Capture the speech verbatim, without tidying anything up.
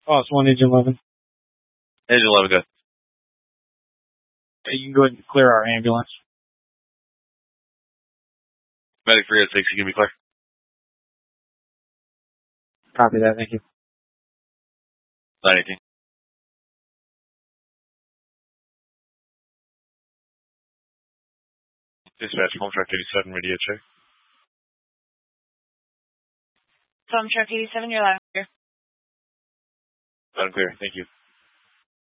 Oh, it's one Agent eleven. Agent eleven, good. You can go ahead and clear our ambulance. Medic three oh six, you can be clear. Copy that, thank you. nine eighteen. Dispatch, home truck eighty-seven, radio check. Home truck eighty-seven, you're live here. Loud and clear, thank you.